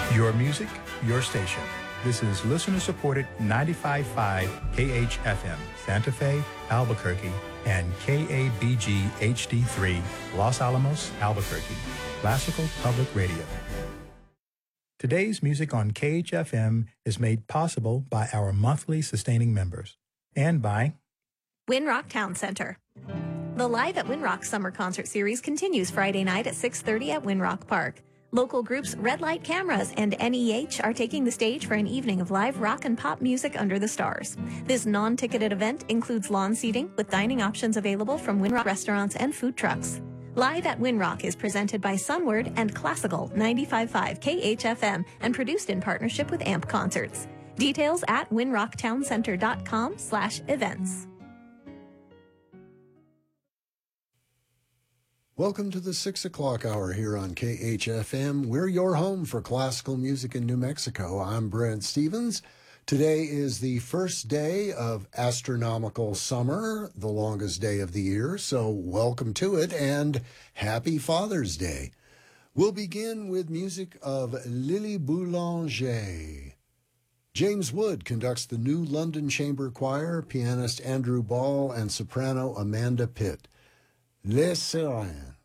Your music, your station. This is listener-supported 95.5 KHFM, Santa Fe, Albuquerque, and KABG HD3, Los Alamos, Albuquerque, Classical Public Radio. Today's music on KHFM is made possible by our monthly sustaining members and by Winrock Town Center. The Live at Winrock Summer Concert Series continues Friday night at 6:30 at Winrock Park. Local groups Red Light Cameras and NEH are taking the stage for an evening of live rock and pop music under the stars. This non-ticketed event includes lawn seating with dining options available from Winrock restaurants and food trucks. Live at Winrock is presented by Sunward and Classical 95.5 KHFM and produced in partnership with AMP Concerts. Details at winrocktowncenter.com/events. Welcome to the 6 o'clock hour here on KHFM. We're your home for classical music in New Mexico. I'm Brent Stevens. Today is the first day of astronomical summer, the longest day of the year, so welcome to it and happy Father's Day. We'll begin with music of Lily Boulanger. James Wood conducts the New London Chamber Choir, pianist Andrew Ball, and soprano Amanda Pitt. Les Sirènes.